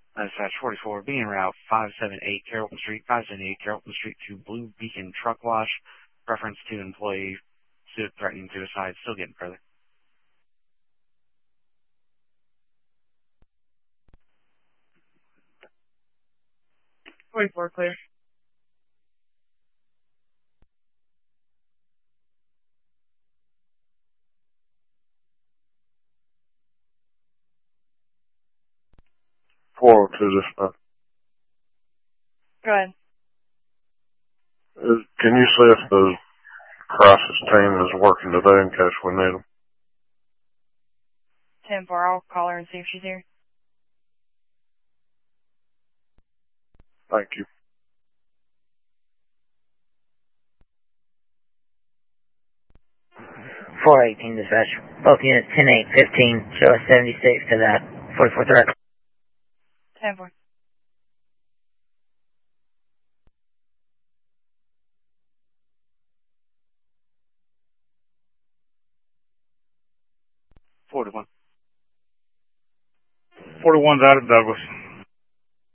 Dispatch 44, being route 578 Carrollton Street, 578 Carrollton Street to Blue Beacon Truck Wash. Reference to employee threatening suicide. Still getting further. Clear. 402 dispatch. Go ahead. Can you see if the crisis team is working today in case we need them? 10-4, I'll call her and see if she's here. Thank you. 418 dispatch. Both units 10-8-15. Show us 76 to that 44 threat. 10-4. Forty-one. 41's out of Douglas.